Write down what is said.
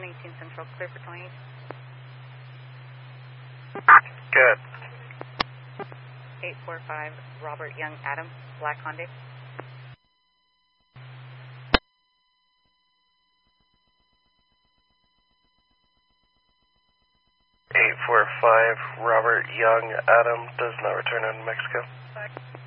19 Central, clear for 28. Good. 845 Robert Young Adam, Black Hyundai. 845 Robert Young Adam does not return out of Mexico.